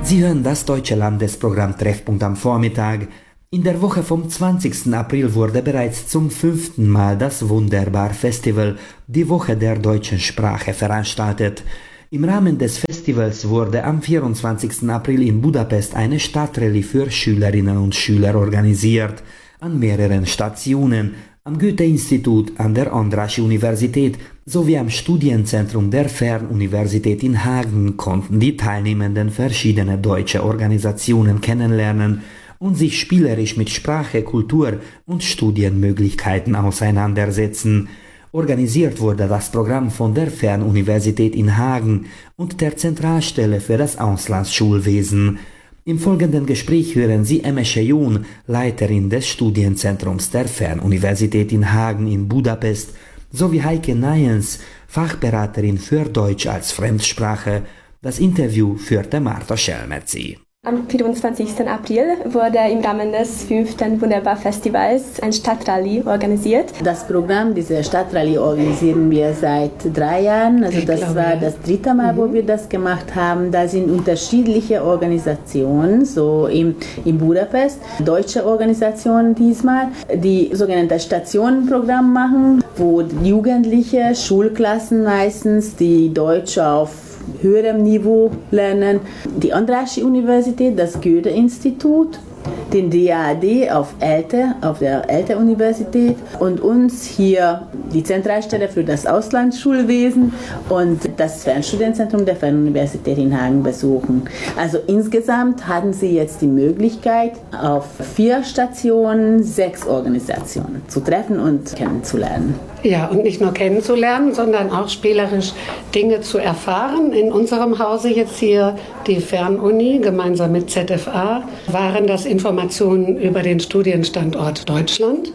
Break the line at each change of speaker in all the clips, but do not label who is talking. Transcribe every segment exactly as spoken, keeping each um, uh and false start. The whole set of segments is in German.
Sie hören das Deutsche Landesprogramm Treffpunkt am Vormittag. In der Woche vom zwanzigsten April wurde bereits zum fünften Mal das Wunderbar Festival, die Woche der deutschen Sprache, veranstaltet. Im Rahmen des Festivals wurde am vierundzwanzigsten April in Budapest eine Stadtrallye für Schülerinnen und Schüler organisiert. An mehreren Stationen, am Goethe-Institut, an der Andrássy-Universität sowie am Studienzentrum der Fernuniversität in Hagen konnten die Teilnehmenden verschiedene deutsche Organisationen kennenlernen und sich spielerisch mit Sprache, Kultur und Studienmöglichkeiten auseinandersetzen. Organisiert wurde das Programm von der Fernuniversität in Hagen und der Zentralstelle für das Auslandsschulwesen. Im folgenden Gespräch hören Sie Emese Jón, Leiterin des Studienzentrums der Fernuniversität in Hagen in Budapest, sowie Heike Nijens, Fachberaterin für Deutsch als Fremdsprache. Das Interview führte Marta Schelmeci.
Am vierundzwanzigsten April wurde im Rahmen des fünften Wunderbar-Festivals ein Stadtrallye organisiert.
Das Programm, diese Stadtrallye, organisieren wir seit drei Jahren. Also das glaube, war das dritte Mal, mhm. wo wir das gemacht haben. Da sind unterschiedliche Organisationen, so in, in Budapest, deutsche Organisationen diesmal, die sogenannte Stationenprogramm machen, wo Jugendliche, Schulklassen meistens, die Deutsch auf höherem Niveau lernen, die Andrássy-Universität, das Goethe-Institut, den D A A D auf ELTE, auf der ELTE-Universität und uns hier die Zentralstelle für das Auslandsschulwesen und das Fernstudienzentrum der Fernuniversität in Hagen besuchen. Also insgesamt hatten sie jetzt die Möglichkeit, auf vier Stationen sechs Organisationen zu treffen und kennenzulernen.
Ja, und nicht nur kennenzulernen, sondern auch spielerisch Dinge zu erfahren. In unserem Hause jetzt hier die Fernuni gemeinsam mit Z F A waren das Informationen über den Studienstandort Deutschland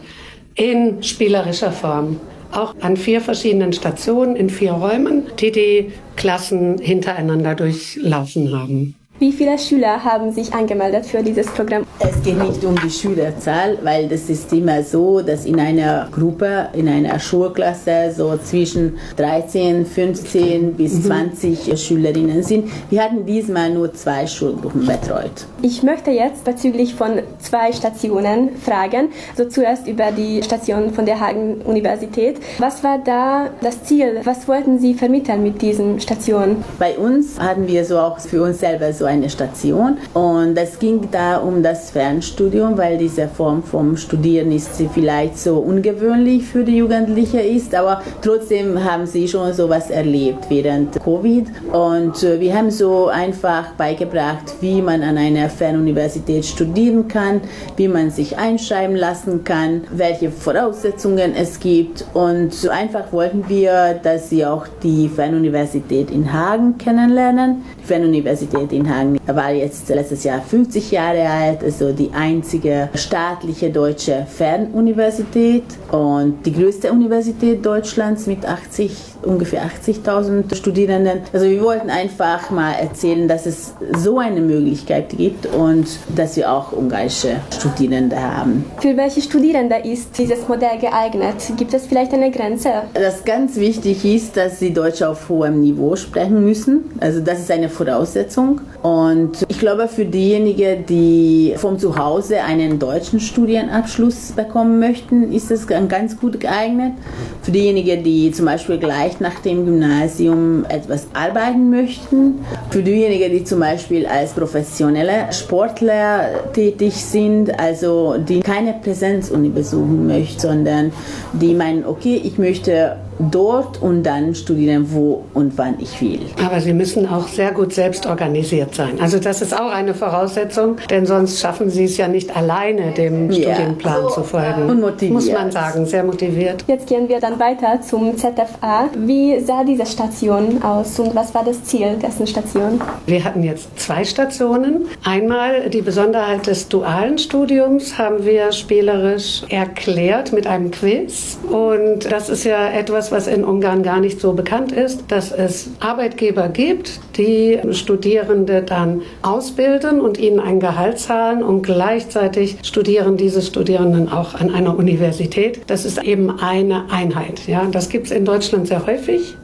in spielerischer Form. Auch an vier verschiedenen Stationen in vier Räumen, die die Klassen hintereinander durchlaufen haben.
Wie viele Schüler haben sich angemeldet für dieses Programm?
Es geht nicht um die Schülerzahl, weil das ist immer so, dass in einer Gruppe, in einer Schulklasse so zwischen dreizehn, fünfzehn bis zwanzig mhm. Schülerinnen sind. Wir hatten diesmal nur zwei Schulgruppen betreut.
Ich möchte jetzt bezüglich von zwei Stationen fragen. Also zuerst über die Station von der Hagen-Universität. Was war da das Ziel? Was wollten Sie vermitteln mit diesen Stationen?
Bei uns hatten wir so auch für uns selber so eine Station und es ging da um das Fernstudium, weil diese Form vom Studieren ist vielleicht so ungewöhnlich für die Jugendlichen ist, aber trotzdem haben sie schon sowas erlebt während Covid und wir haben so einfach beigebracht, wie man an einer Fernuniversität studieren kann, wie man sich einschreiben lassen kann, welche Voraussetzungen es gibt und so einfach wollten wir, dass sie auch die Fernuniversität in Hagen kennenlernen. Die Fernuniversität in Hagen war jetzt letztes Jahr fünfzig Jahre alt, also die einzige staatliche deutsche Fernuniversität und die größte Universität Deutschlands mit achtzig, ungefähr achtzigtausend Studierenden. Also wir wollten einfach mal erzählen, dass es so eine Möglichkeit gibt und dass wir auch ungarische Studierende haben.
Für welche Studierende ist dieses Modell geeignet? Gibt es vielleicht eine Grenze?
Das ganz wichtig ist, dass sie Deutsch auf hohem Niveau sprechen müssen. Also das ist eine Voraussetzung. Und ich glaube, für diejenigen, die vom Zuhause einen deutschen Studienabschluss bekommen möchten, ist es ganz gut geeignet. Für diejenigen, die zum Beispiel gleich nach dem Gymnasium etwas arbeiten möchten. Für diejenigen, die zum Beispiel als professionelle Sportler tätig sind, also die keine Präsenzuni besuchen möchten, sondern die meinen, okay, ich möchte dort und dann studieren, wo und wann ich will.
Aber Sie müssen auch sehr gut selbst organisiert sein. Also das ist auch eine Voraussetzung, denn sonst schaffen Sie es ja nicht alleine, dem ja. Studienplan zu folgen.
Und motiviert.
Muss man sagen, sehr motiviert.
Jetzt gehen wir dann weiter zum Z F A. Wie sah diese Station aus und was war das Ziel dessen Station?
Wir hatten jetzt zwei Stationen. Einmal die Besonderheit des dualen Studiums haben wir spielerisch erklärt mit einem Quiz. Und das ist ja etwas, was in Ungarn gar nicht so bekannt ist, dass es Arbeitgeber gibt, die Studierende dann ausbilden und ihnen ein Gehalt zahlen und gleichzeitig studieren diese Studierenden auch an einer Universität. Das ist eben eine Einheit. Ja, das gibt es in Deutschland sehr häufig.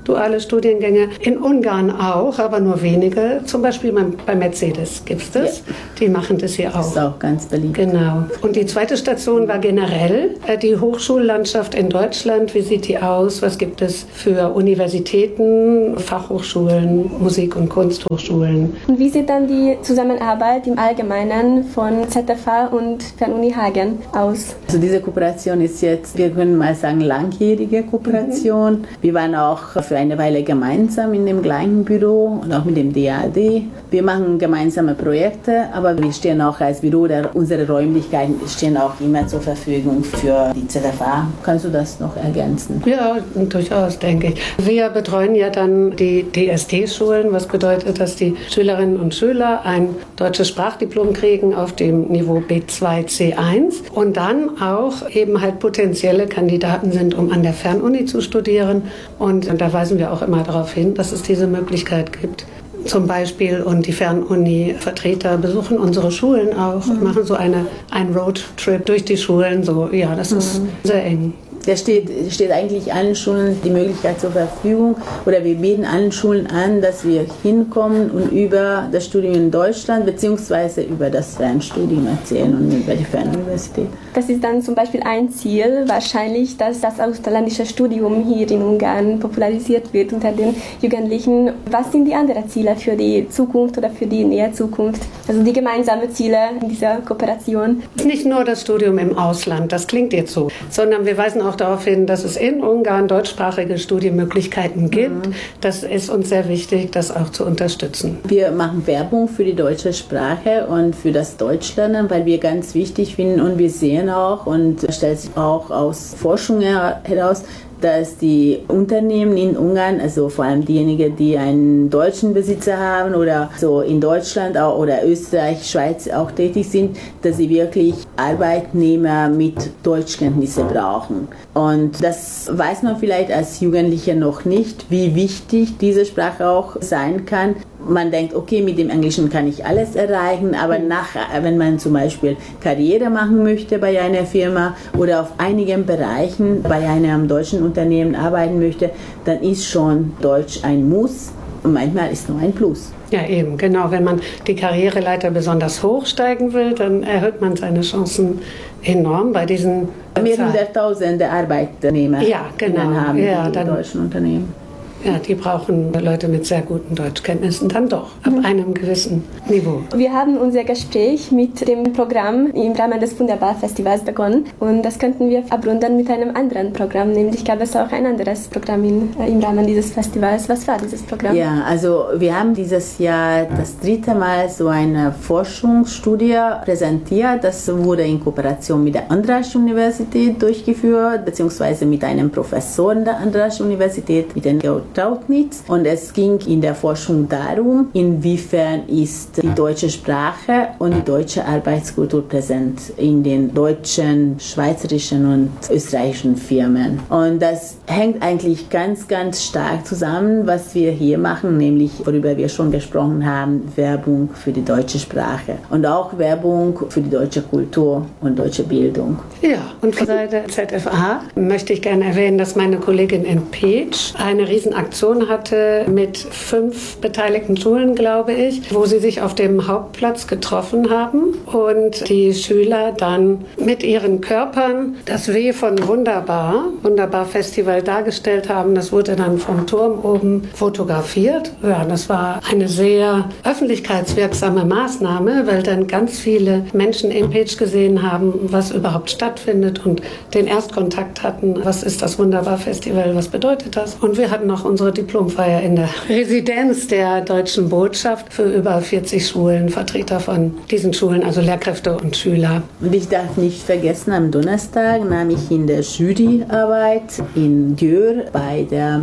duale Studiengänge. In Ungarn auch, aber nur wenige. Zum Beispiel bei Mercedes gibt es das. Ja. Die machen das hier auch.
Das ist auch ganz beliebt.
Genau. Und die zweite Station war generell die Hochschullandschaft in Deutschland. Wie sieht die aus? Was gibt es für Universitäten, Fachhochschulen, Musik- und Kunsthochschulen?
Und wie sieht dann die Zusammenarbeit im Allgemeinen von Z F A und Fernuni Hagen aus?
Also diese Kooperation ist jetzt, wir können mal sagen, langjährige Kooperation. Mhm. Wir waren auch für eine Weile gemeinsam in dem gleichen Büro und auch mit dem D A D. Wir machen gemeinsame Projekte, aber wir stehen auch als Büro, der, unsere Räumlichkeiten stehen auch immer zur Verfügung für die Z F A. Kannst du das noch ergänzen?
Ja, durchaus, denke ich. Wir betreuen ja dann die D S D-Schulen, was bedeutet, dass die Schülerinnen und Schüler ein deutsches Sprachdiplom kriegen auf dem Niveau B zwei C eins und dann auch eben halt potenzielle Kandidaten sind, um an der Fernuni zu studieren. Und da weisen wir auch immer darauf hin, dass es diese Möglichkeit gibt. Zum Beispiel, und die Fernuni-Vertreter besuchen unsere Schulen auch, mhm. machen so eine, einen Roadtrip durch die Schulen. So, ja, das mhm. ist sehr eng.
Da steht, steht eigentlich allen Schulen die Möglichkeit zur Verfügung, oder wir bieten allen Schulen an, dass wir hinkommen und über das Studium in Deutschland bzw. über das Fernstudium erzählen und über die Fernuniversität.
Das ist dann zum Beispiel ein Ziel, wahrscheinlich, dass das ausländische Studium hier in Ungarn popularisiert wird unter den Jugendlichen. Was sind die anderen Ziele für die Zukunft oder für die nähere Zukunft? Also die gemeinsamen Ziele in dieser Kooperation?
Nicht nur das Studium im Ausland, das klingt jetzt so, sondern wir weisen auch darauf hin, dass es in Ungarn deutschsprachige Studienmöglichkeiten gibt. Mhm. Das ist uns sehr wichtig, das auch zu unterstützen.
Wir machen Werbung für die deutsche Sprache und für das Deutschlernen, weil wir ganz wichtig finden, und wir sehen auch, und stellt sich auch aus Forschung heraus, dass die Unternehmen in Ungarn, also vor allem diejenigen, die einen deutschen Besitzer haben oder so in Deutschland auch, oder Österreich, Schweiz auch tätig sind, dass sie wirklich Arbeitnehmer mit Deutschkenntnisse brauchen. Und das weiß man vielleicht als Jugendlicher noch nicht, wie wichtig diese Sprache auch sein kann. Man denkt, okay, mit dem Englischen kann ich alles erreichen, aber nachher, wenn man zum Beispiel Karriere machen möchte bei einer Firma oder auf einigen Bereichen bei einem deutschen Unternehmen arbeiten möchte, dann ist schon Deutsch ein Muss und manchmal ist nur ein Plus.
Ja, eben, genau. Wenn man die Karriereleiter besonders hochsteigen will, dann erhöht man seine Chancen enorm bei diesen
mehrere Tausende Arbeitnehmer
ja, genau.
haben
ja,
die
dann,
deutschen Unternehmen.
Ja, die brauchen Leute mit sehr guten Deutschkenntnissen dann doch, ab mhm. einem gewissen Niveau.
Wir haben unser Gespräch mit dem Programm im Rahmen des Wunderbar-Festivals begonnen und das könnten wir abrunden mit einem anderen Programm, nämlich gab es auch ein anderes Programm in, äh, im Rahmen dieses Festivals. Was war dieses Programm?
Ja, also wir haben dieses Jahr das dritte Mal so eine Forschungsstudie präsentiert. Das wurde in Kooperation mit der Andras-Universität durchgeführt, beziehungsweise mit einem Professor der Andras-Universität, mit dem Trautnitz. Und es ging in der Forschung darum, inwiefern ist die deutsche Sprache und die deutsche Arbeitskultur präsent in den deutschen, schweizerischen und österreichischen Firmen. Und das hängt eigentlich ganz, ganz stark zusammen, was wir hier machen, nämlich, worüber wir schon gesprochen haben, Werbung für die deutsche Sprache und auch Werbung für die deutsche Kultur und deutsche Bildung.
Ja, und von Seite Z F A möchte ich gerne erwähnen, dass meine Kollegin in Pécs eine riesen Aktion hatte mit fünf beteiligten Schulen, glaube ich, wo sie sich auf dem Hauptplatz getroffen haben und die Schüler dann mit ihren Körpern das W von Wunderbar, Wunderbar Festival dargestellt haben. Das wurde dann vom Turm oben fotografiert. Ja, das war eine sehr öffentlichkeitswirksame Maßnahme, weil dann ganz viele Menschen in Pécs gesehen haben, was überhaupt stattfindet und den Erstkontakt hatten. Was ist das Wunderbar Festival? Was bedeutet das? Und wir hatten noch unsere Diplomfeier in der Residenz der Deutschen Botschaft für über vierzig Schulen, Vertreter von diesen Schulen, also Lehrkräfte und Schüler.
Und ich darf nicht vergessen, am Donnerstag nahm ich in der Juryarbeit in Győr bei der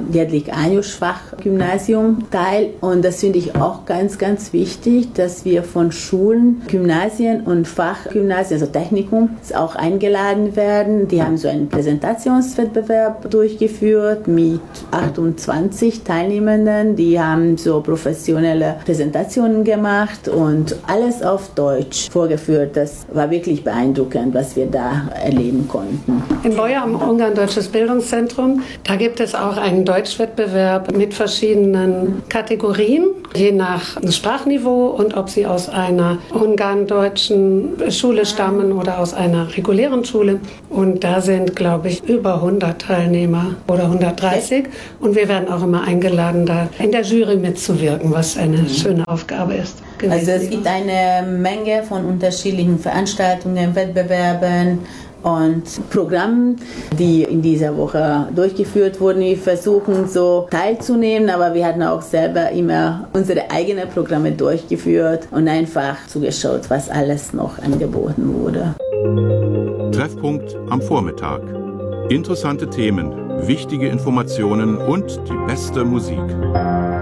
Diedrich-Anyos-Fachgymnasium teil. Und das finde ich auch ganz, ganz wichtig, dass wir von Schulen, Gymnasien und Fachgymnasien, also Technikum, auch eingeladen werden. Die haben so einen Präsentationswettbewerb durchgeführt mit achtundzwanzig zwanzig Teilnehmenden, die haben so professionelle Präsentationen gemacht und alles auf Deutsch vorgeführt. Das war wirklich beeindruckend, was wir da erleben konnten.
In Boja am Ungarn-Deutsches Bildungszentrum, da gibt es auch einen Deutschwettbewerb mit verschiedenen Kategorien, je nach Sprachniveau und ob sie aus einer ungarn-deutschen Schule stammen oder aus einer regulären Schule. Und da sind, glaube ich, über hundert Teilnehmer oder hundertdreißig. Und wir werden auch immer eingeladen, da in der Jury mitzuwirken, was eine mhm. schöne Aufgabe ist.
Also es gibt eine Menge von unterschiedlichen Veranstaltungen, Wettbewerben und Programmen, die in dieser Woche durchgeführt wurden. Wir versuchen so teilzunehmen, aber wir hatten auch selber immer unsere eigenen Programme durchgeführt und einfach zugeschaut, was alles noch angeboten wurde.
Treffpunkt am Vormittag. Interessante Themen, wichtige Informationen und die beste Musik.